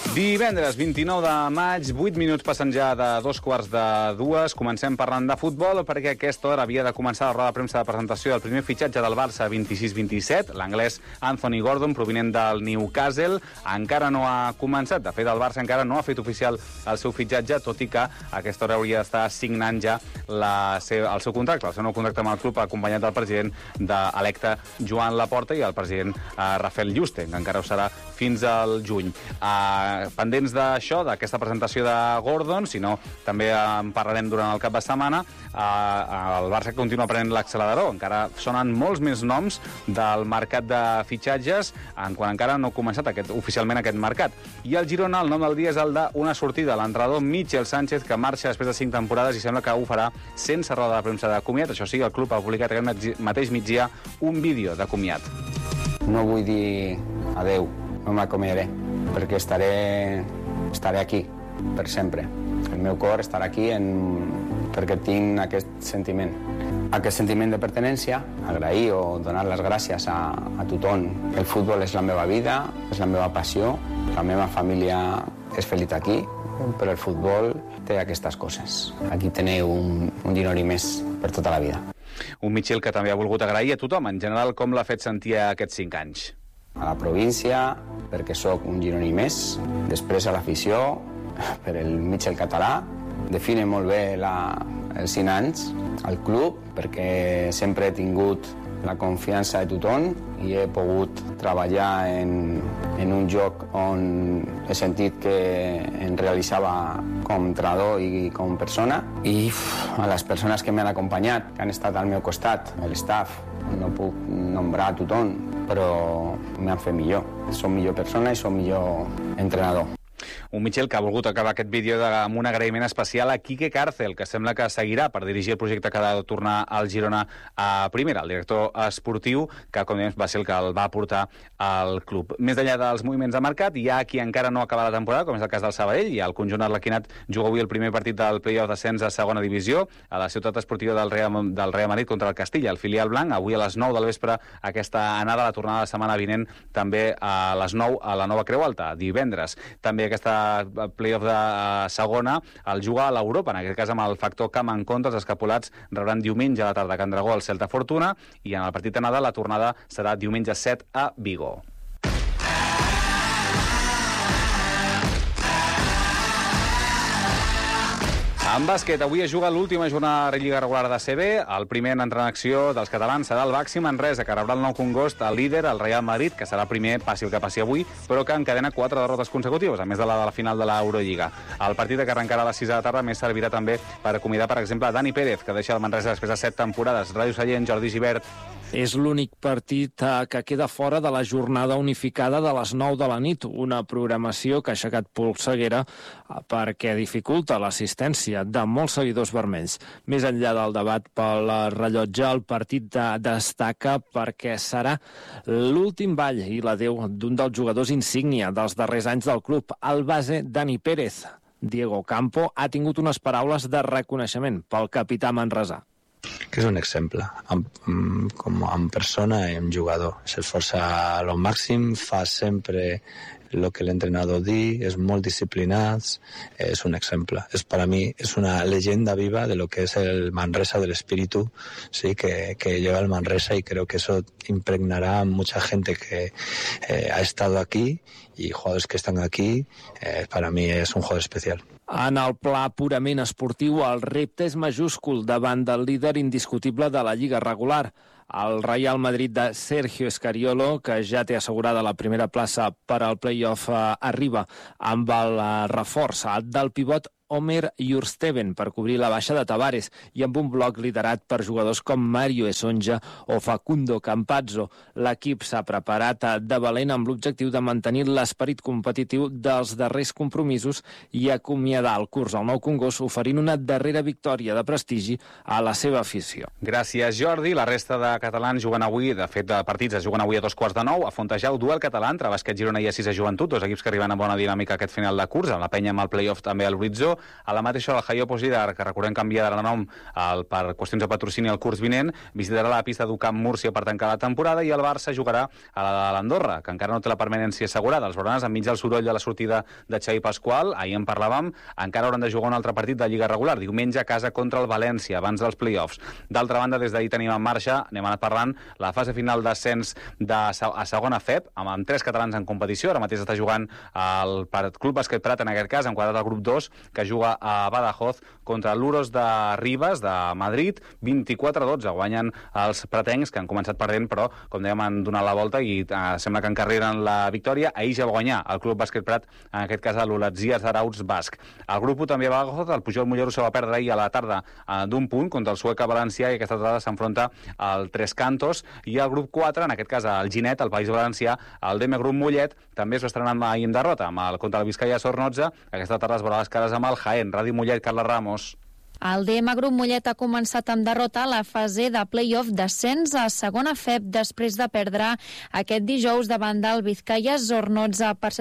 Divendres 29 de maig, 8 minuts passen ja de 2:45. Comencem parlant de futbol perquè a aquesta hora havia de començar la roda de premsa de presentació del primer fitxatge del Barça 26-27, l'anglès Anthony Gordon, provinent del Newcastle. Encara no ha començat. De fet, el Barça encara no ha fet oficial el seu fitxatge, tot i que a aquesta hora hauria d'estar signant ja el seu contracte, el seu nou contracte amb el club, acompanyat del president electe Joan Laporta i el president Rafael Yuste, que encara ho serà fins al juny. Pendents d'això, d'aquesta presentació de Gordon, si no, també en parlarem durant el cap de setmana. El Barça continua prenent l'accelerador. Encara sonen molts més noms del mercat de fitxatges, quan encara no ha començat oficialment aquest mercat. I el Girona, el nom del dia és el d'una sortida. L'entrenador Michel Sánchez, que marxa després de 5 temporades i sembla que ho farà sense roda de premsa de comiat. Això sí, el club ha publicat aquest mateix migdia un vídeo de comiat. No vull dir adeu, no m'acomiadaré, perquè estaré aquí per sempre. El meu cor estarà aquí perquè tinc aquest sentiment de pertinença, agrair o donar les gràcies a tothom. El futbol és la meva vida, és la meva passió, la meva família és feliç aquí, però el futbol té aquestes coses. Aquí teniu un ginori més per tota la vida. Un Michel que també ha volgut agrair a tothom, en general, com l'ha fet sentir aquests 5 anys. A la província, perquè sóc un gironí més, després a l'afició, per el Michel català, define molt bé els 5 anys, al club, perquè sempre he tingut la confiança de tothom i he pogut treballar en un lloc on he sentit que em realitzava com entrenador i com persona. I a les persones que m'han acompanyat, que han estat al meu costat, l'staff, no puc nombrar a tothom, però m'han fet millor. Som millor persona i som millor entrenador. Un Michel que ha volgut acabar aquest vídeo amb un agraïment especial a Quique Cárcel, que sembla que seguirà per dirigir el projecte que ha de tornar al Girona a primera, el director esportiu, que com dèiem va ser el que el va portar al club. Més enllà dels moviments de mercat, hi ha qui encara no acaba la temporada, com és el cas del Sabadell, i el conjunt arlequinat juga avui el primer partit del play-off d'ascens a segona divisió a la ciutat esportiva del Real Madrid contra el Castilla, el filial blanc, avui a les 9 del vespre, aquesta anada, la tornada de setmana vinent, també a les 9 a la Nova Creu Alta, divendres. També aquesta play-off de segona el juga a l'Europa, en aquest cas amb el factor camp en contra. Els escapulats rebran diumenge a la tarda a Can Dragó el Celta Fortuna i en el partit d'anada la tornada serà diumenge 7 a Vigo. En bàsquet, avui es juga l'última jornada de Lliga regular de CB. El primer en entrar en acció dels catalans serà el Baxi Manresa, que rebrà el Nou Congost, el líder, el Real Madrid, que serà primer, passi el que passi avui, però que encadena 4 derrotes consecutives, a més de la final de l'Eurolliga. El partit que arrencarà a les 6 de la tarda més servirà també per acomiadar, per exemple, Dani Pérez, que deixa el Manresa després de 7 temporades. Ràdio Sallent, Jordi Gibert. És l'únic partit que queda fora de la jornada unificada de les 9 de la nit, una programació que ha aixecat polseguera perquè dificulta l'assistència de molts seguidors vermells. Més enllà del debat pel rellotge, el partit destaca perquè serà l'últim ball i l'adeu d'un dels jugadors insígnia dels darrers anys del club, el base Dani Pérez. Diego Campo ha tingut unes paraules de reconeixement pel capità manresà. Que és un exemple, com en persona i en jugador. S'esforça a lo màxim, fa sempre el que l'entrenador diu, és molt disciplinat, és un exemple. Per a mi és una leyenda viva de lo que es el Manresa, del espíritu, sí, que lleva el Manresa, y creo que eso impregnará a mucha gente que ha estado aquí, y jugadores que están aquí. Para mí es un jugador especial. En el pla purament esportiu, el repte és majúscul davant del líder indiscutible de la Lliga regular, el Real Madrid de Sergio Scariolo, que ja té assegurada la primera plaça per al play-off, arriba amb el reforç del pivot Omer Jursteven per cobrir la baixa de Tavares i amb un bloc liderat per jugadors com Mario Esonja o Facundo Campazzo. L'equip s'ha preparat de valent amb l'objectiu de mantenir l'esperit competitiu dels darrers compromisos i acomiadar el curs al Nou Congost, oferint una darrera victòria de prestigi a la seva afició. Gràcies, Jordi. La resta de catalans juguen avui, de fet, de partits es juguen avui a 2:15, a Fontejau, duel català entre Bàsquet Girona i Assisa Joventut, dos equips que arriben amb bona dinàmica aquest final de curs, amb la penya amb el play-off també al Horitzó. a la mateixa hora el Haio Posidar, que recordem canvia de nom per qüestions de patrocini el curs vinent, visitarà la pista d'Ucamp Múrcia per tancar la temporada, i el Barça jugarà a la de l'Andorra, que encara no té la permanència assegurada. Els blaugranes, enmig del soroll de la sortida de Xavi Pasqual, ahir en parlàvem, encara hauran de jugar un altre partit de Lliga regular, diumenge a casa contra el València, abans dels play-offs. D'altra banda, des d'ahir tenim en marxa, anem anat parlant, la fase final d'ascens a segona FEP, amb 3 catalans en competició. Ara mateix està jugant el Club Bàsquet Prat, en aquest cas, enquadrat al grup 2, que juga a Badajoz contra l'Uros de Ribes, de Madrid, 24-12. Guanyen els pratencs, que han començat perdent, però, com dèiem, han donat la volta i sembla que encarrilen la victòria. Ahir ja va guanyar el Club Bàsquet Prat, en aquest cas a l'Olatzias Arauts Basc. El grup 1 també a Badajoz, el Pujol Mollerussa va perdre ahir a la tarda d'un punt contra el Sueca Valencià, i aquesta tarda s'enfronta al Tres Cantos, i el grup 4, en aquest cas el Ginet, el País Valencià, el DM Grup Mollet, també es va estrenar ahir en derrota contra el Vizcaya Sornoza. Aquesta tarda es veurà les cares amb el Jaén. Ràdio Mollet, Carles Ramos. El DM Grup Mollet ha començat amb derrota la fase de play-off d'ascens a segona FEP després de perdre aquest dijous davant del Vizcaya Zornoza per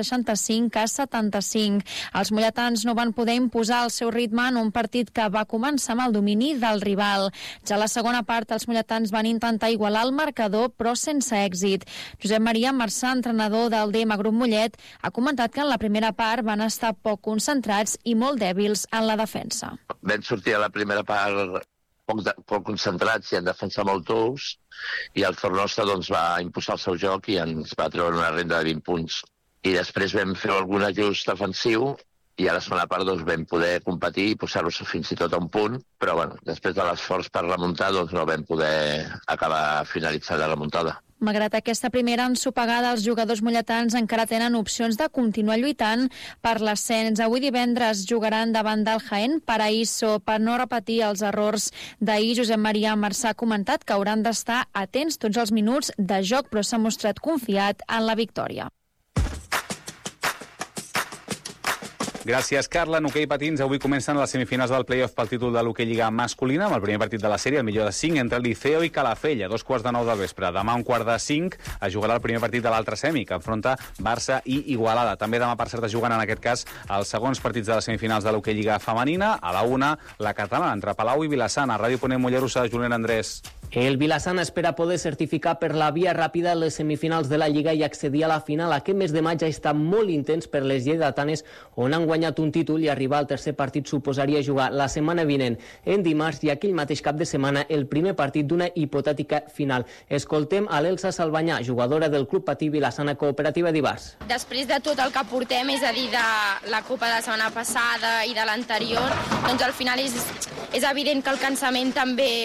65-75. Els molletans no van poder imposar el seu ritme en un partit que va començar amb el domini del rival. Ja a la segona part, els molletans van intentar igualar el marcador, però sense èxit. Josep Maria Marçà, entrenador del DM Grup Mollet, ha comentat que en la primera part van estar poc concentrats i molt dèbils en la defensa. Vam sortir a la primera part poc concentrats i en defensa molt tous, i el Zornoza va imposar el seu joc i ens va treure una renda de 20 punts. I després vam fer algun ajust defensiu i a la segona part vam poder competir i posar-nos fins i tot a un punt, però després de l'esforç per remuntar no vam poder acabar finalitzant la remuntada. Malgrat aquesta primera ensopegada, els jugadors molletans encara tenen opcions de continuar lluitant per l'ascens. Avui divendres jugaran davant del Jaén Paraíso. Per no repetir els errors d'ahir, Josep Maria Marçà ha comentat que hauran d'estar atents tots els minuts de joc, però s'ha mostrat confiat en la victòria. Gràcies, Carla. En hoquei patins, avui comencen les semifinals del play-off pel títol de l'hoquei lliga masculina, amb el primer partit de la sèrie, el millor de 5, entre Liceo i Calafell, a 2:45 del vespre. Demà, 1:45, es jugarà el primer partit de l'altre semi, que enfronta Barça i Igualada. També demà, per cert, es juguen en aquest cas els segons partits de les semifinals de l'hoquei lliga femenina. A la 1, la catalana, entre Palau i Vilassana. Ràdio Ponent Mollerussa, Julián Andrés. El Vilassana espera poder certificar per la via ràpida les semifinals de la Lliga i accedir a la final. Aquest mes de maig ha estat molt intens per les lleidatanes, on han guanyat un títol, i arribar al tercer partit suposaria jugar la setmana vinent, en dimarts, i aquell mateix cap de setmana, el primer partit d'una hipotètica final. Escoltem a l'Elsa Salvanyà, jugadora del Club Patí Vilassana Cooperativa d'Ivars. Després de tot el que portem, és a dir, de la Copa de la setmana passada i de l'anterior, doncs al final és evident que el cansament també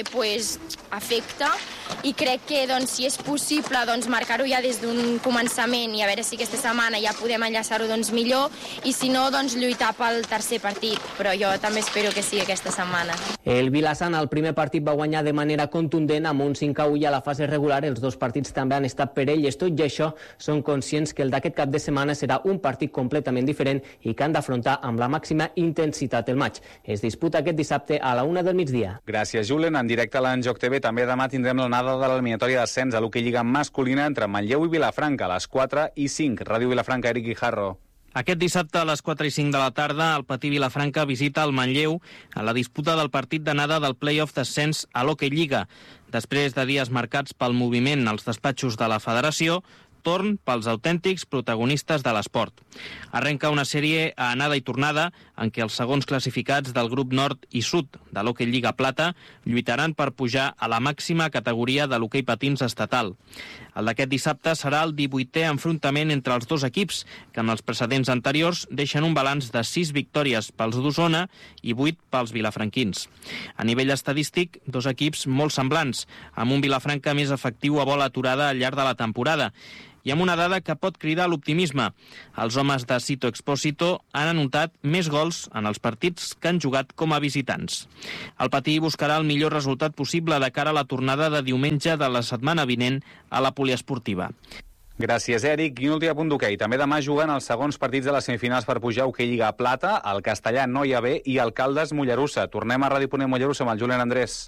afecta, i crec que si és possible marcar-ho ja des d'un començament, i a veure si aquesta setmana ja podem enllaçar-ho millor, i si no, lluitar pel tercer partit, però jo també espero que sigui aquesta setmana. El Vilassana al primer partit va guanyar de manera contundent amb un 5-1, i a la fase regular els dos partits també han estat per elles. Tot i això, són conscients que el d'aquest cap de setmana serà un partit completament diferent i que han d'afrontar amb la màxima intensitat el maig. Es disputa aquest dissabte a la 1 del migdia. Gràcies, Julen. En directe a l'Enjoc TV també demà tindrem l'anada de l'eliminatòria d'ascens a l'hoquei lliga masculina entre Manlleu i Vilafranca a les 4 i 5. Ràdio Vilafranca, Eric Guijarro. Aquest dissabte a les 4 i 5 de la tarda, el Patí Vilafranca visita el Manlleu a la disputa del partit d'anada del play-off d'ascens a l'Hockey Lliga. Després de dies marcats pel moviment als despatxos de la federació, torn pels autèntics protagonistes de l'esport. Arrenca una sèrie a anada i tornada en què els segons classificats del grup nord i sud de l'Hockey Lliga Plata lluitaran per pujar a la màxima categoria de l'hoquei patins estatal. El d'aquest dissabte serà el 18è enfrontament entre els dos equips, que en els precedents anteriors deixen un balanç de 6 victòries pels d'Osona i 8 pels vilafranquins. A nivell estadístic, dos equips molt semblants, amb un Vilafranca més efectiu a bola aturada al llarg de la temporada, i amb una dada que pot cridar l'optimisme. Els homes de Cito Expósito han anotat més gols en els partits que han jugat com a visitants. El Patí buscarà el millor resultat possible de cara a la tornada de diumenge de la setmana vinent a la poliesportiva. Gràcies, Eric. I un últim punt d'hoquei. També demà juguen els segons partits de les semifinals per pujar a Hoquei Lliga Plata, el Castellà Noia B i el Caldes Mollerussa. Tornem a Ràdio Ponent Mollerussa amb el Julen Andrés.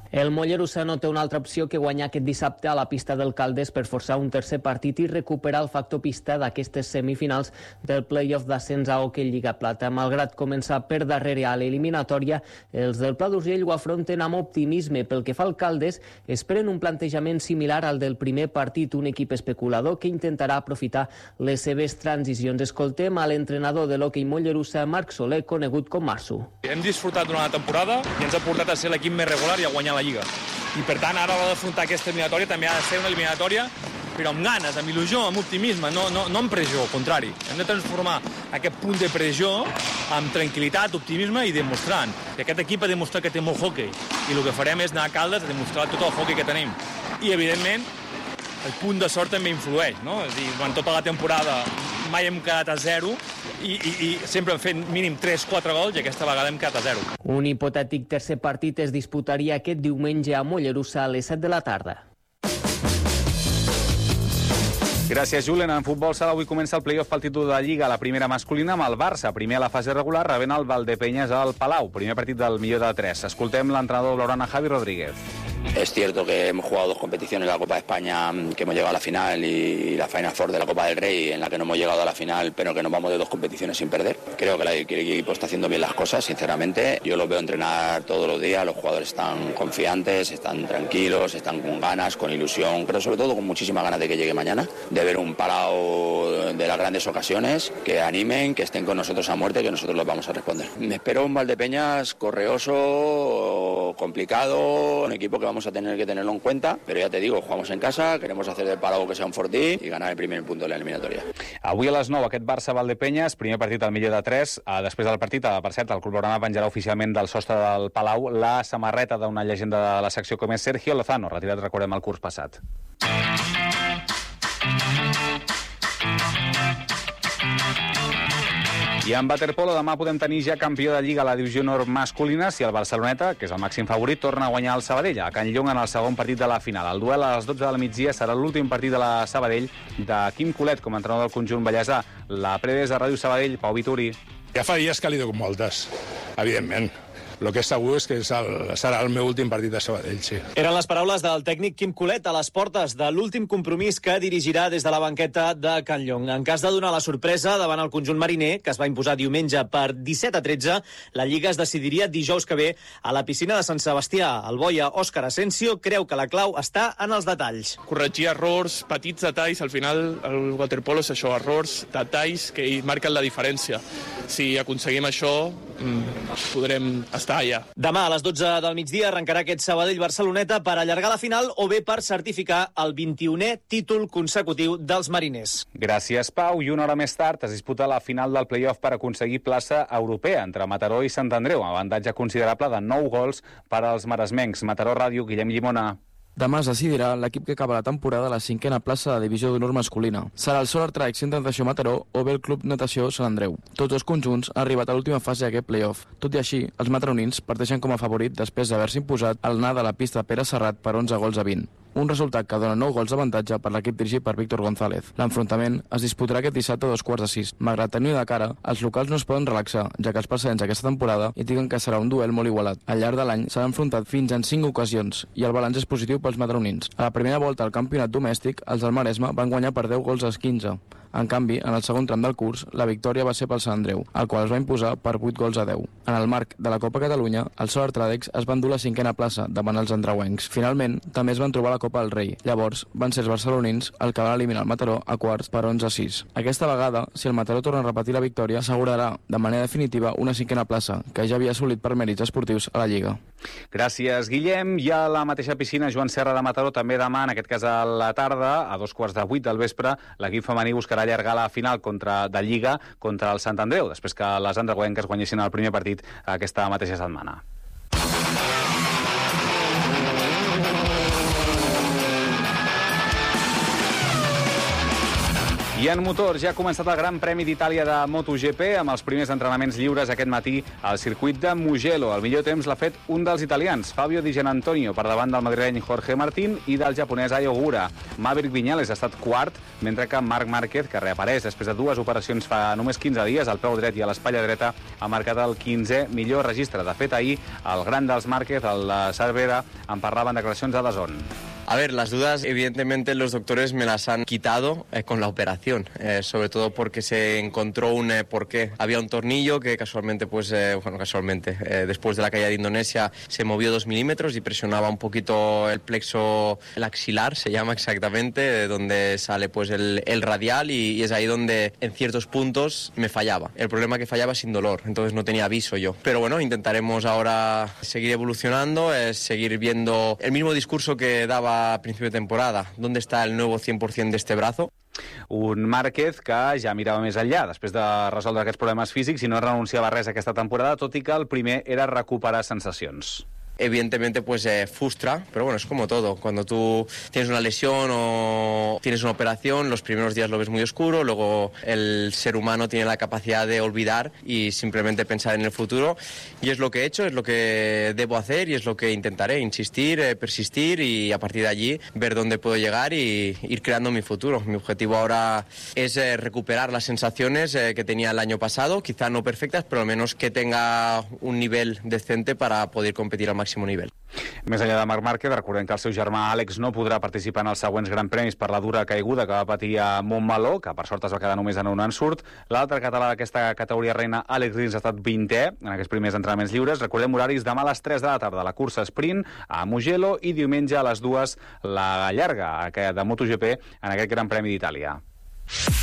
El Mollerussa no té una altra opció que guanyar aquest dissabte a la pista del Caldes per forçar un tercer partit i recuperar el factor pista d'aquestes semifinals del play-off d'ascens a Hockey Lliga Plata. Malgrat començar per darrere a l'eliminatòria, els del Pla d'Urgell ho afronten amb optimisme. Pel que fa al Caldes, esperen un plantejament similar al del primer partit, un equip especulador que intentarà aprofitar les seves transicions. Escoltem a l'entrenador de l'Hockey Mollerussa, Marc Soler, conegut com Marsu. Hem disfrutat durant la temporada i ens ha portat a ser l'equip més regular i a guanyar la Lliga. I per tant, ara a l'hora d'afrontar aquesta eliminatòria també ha de ser una eliminatòria però amb ganes, amb il·lusió, amb optimisme, no amb pressió, al contrari. Hem de transformar aquest punt de pressió amb tranquil·litat, optimisme i demostrant. I aquest equip ha demostrat que té molt hoquei i el que farem és anar a Caldes a demostrar tot el hoquei que tenim. I, evidentment, el punt de sort també influeix, no? És a dir, durant tota la temporada mai hem quedat a 0 i sempre hem fet mínim 3-4 gols i aquesta vegada hem quedat a 0. Un hipotètic tercer partit es disputaria aquest diumenge a Mollerussa a les 7 de la tarda. Gràcies, Julen. En futbol sala avui comença el play-off pel títol de Lliga, la primera masculina amb el Barça. Primer a la fase regular, rebent el Valdepeñas al Palau. Primer partit del millor de 3. Escoltem l'entrenador blaugrana, Javi Rodríguez. Es cierto que hemos jugado dos competiciones, la Copa de España, que hemos llegado a la final, y la Final Four de la Copa del Rey, en la que no hemos llegado a la final, pero que nos vamos de dos competiciones sin perder. Creo que el equipo está haciendo bien las cosas, sinceramente. Yo los veo entrenar todos los días, los jugadores están confiantes, están tranquilos, están con ganas, con ilusión, pero sobre todo con muchísimas ganas de que llegue mañana, de ver un Palau de las grandes ocasiones, que animen, que estén con nosotros a muerte, que nosotros los vamos a responder. Me espero un Valdepeñas correoso, complicado, un equipo que vamos a tener que tenerlo en cuenta, pero ya te digo, jugamos en casa, queremos hacer del Palau que sea un fortí y ganar el primer punto de la eliminatoria. Avui a les 9 aquest Barça-Valdepeñas, primer partit al millor de 3. Després del partit, per cert, el club blaugrana penjarà oficialment del sostre del Palau la samarreta d'una llegenda de la secció com és Sergio Lozano, retirat, recordem, el curs passat. I en waterpolo demà podem tenir ja campió de Lliga a la divisió nord masculina si el Barceloneta, que és el màxim favorit, torna a guanyar el Sabadell a Can Llong en el segon partit de la final. El duel a les 12 del migdia serà l'últim partit de la Sabadell de Quim Colet com a entrenador del conjunt ballesà. La prèvies de Ràdio Sabadell, Pau Vituri. Ja fa dies que li dono moltes, evidentment. El que és segur és que serà el meu últim partit de Sabadell, sí. Eren les paraules del tècnic Quim Colet a les portes de l'últim compromís que dirigirà des de la banqueta de Can Llong. En cas de donar la sorpresa davant el conjunt mariner, que es va imposar diumenge per 17-13, la Lliga es decidiria dijous que ve a la piscina de Sant Sebastià. El boia Òscar Asensio creu que la clau està en els detalls. Corregir errors, petits detalls, al final el waterpolo és això, errors, detalls que marquen la diferència. Si aconseguim això, podrem estar allà. Demà a les 12 del migdia arrencarà aquest Sabadell-Barceloneta per allargar la final o bé per certificar el 21è títol consecutiu dels mariners. Gràcies, Pau. I una hora més tard es disputa la final del play-off per aconseguir plaça europea entre Mataró i Sant Andreu, amb avantatge considerable de 9 gols per als maresmencs. Mataró Ràdio, Guillem Llimona. Demà es decidirà l'equip que acaba la temporada a la 5a plaça de la divisió d'honor masculina. Serà el Solar Trike Centre Natació Mataró o bé el Club Natació Sant Andreu. Tots dos conjunts han arribat a l'última fase d'aquest play-off. Tot i així, els mataronins parteixen com a favorit després d'haver-se imposat al anar de la pista Pere Serrat per 11 gols a 20. Un resultat que dona 9 gols d'avantatge per l'equip dirigit per Víctor González. L'enfrontament es disputarà aquest dissabte a 5:15. Malgrat tenir de cara, els locals no es poden relaxar, ja que els precedents d'aquesta temporada indiquen que serà un duel molt igualat. Al llarg de l'any s'han enfrontat fins en 5 ocasions i el balanç és positiu pels mataronins. A la primera volta al campionat domèstic, els del Maresme van guanyar per 10 gols als 15. En canvi, en el segon tram del curs, la victòria va ser pel Sant Andreu, el qual es va imposar per 8 gols a 10. En el marc de la Copa Catalunya, el Solar Tradex es va endur la 5a plaça davant els andreuencs. Finalment, també es van trobar la Copa del Rei. Llavors, van ser els barcelonins el que van eliminar el Mataró a quarts per 11-6. Aquesta vegada, si el Mataró torna a repetir la victòria, assegurarà de manera definitiva una 5a plaça, que ja havia assolit per mèrits esportius a la Lliga. Gràcies, Guillem. I a la mateixa piscina, Joan Serra de Mataró, també demà, en aquest cas a la tarda, a 2:15 del vespre, l'equip femení buscarà allargar la final de Lliga contra el Sant Andreu, després que les andreuenques guanyessin el primer partit aquesta mateixa setmana. I en motors ja ha començat el Gran Premi d'Itàlia de MotoGP amb els primers entrenaments lliures aquest matí al circuit de Mugello. El millor temps l'ha fet un dels italians, Fabio Di Giannantonio, per davant del madrileny Jorge Martín i del japonès Ai Ogura. Maverick Viñales ha estat quart, mentre que Marc Márquez, que reapareix després de 2 operacions fa només 15 dies, al peu dret i a l'espatlla dreta, ha marcat el 15è millor registre. De fet, ahir, el gran dels Márquez, el Cervera, en parlava en declaracions a DAZN. A ver, las dudas evidentemente los doctores me las han quitado con la operación, sobre todo porque se encontró un porqué. Había un tornillo que casualmente, después de la caída de Indonesia se movió 2 milímetros y presionaba un poquito el plexo, el axilar se llama exactamente, de donde sale pues el radial y es ahí donde en ciertos puntos me fallaba. El problema que fallaba sin dolor, entonces no tenía aviso yo. Pero bueno, intentaremos ahora seguir evolucionando, seguir viendo el mismo discurso que daba a principio de temporada. ¿Dónde está el nuevo 100% de este brazo? Un Márquez que ja mirava més enllà després de resoldre aquests problemes físics i no renunciava a res aquesta temporada, tot i que el primer era recuperar sensacions. Evidentemente pues frustra, pero bueno, es como todo. Cuando tú tienes una lesión o tienes una operación, los primeros días lo ves muy oscuro, luego el ser humano tiene la capacidad de olvidar y simplemente pensar en el futuro, y es lo que he hecho, es lo que debo hacer y es lo que intentaré, insistir, persistir y a partir de allí ver dónde puedo llegar y ir creando mi futuro. Mi objetivo ahora es recuperar las sensaciones que tenía el año pasado, quizá no perfectas, pero al menos que tenga un nivel decente para poder competir al máximo nivell. Més enllà de Marc Márquez, recordem que el seu germà Àlex no podrà participar en els següents Gran Premis per la dura caiguda que va patir a Montmeló, que per sort es va quedar només en un ensurt. L'altre català d'aquesta categoria reina, Àlex Rins, ha estat 20è en aquests primers entrenaments lliures. Recordem horaris demà a les 3 de la tarda, la cursa sprint a Mugello, i diumenge a les 2 la llarga de MotoGP en aquest Gran Premi d'Itàlia.